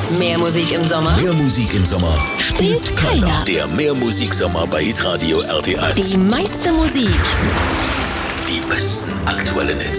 Mehr Musik im Sommer Mehr Musik im Sommer spielt keiner. Der Mehrmusiksommer bei Hitradio RT1. Die meiste Musik Die besten aktuellen Hits.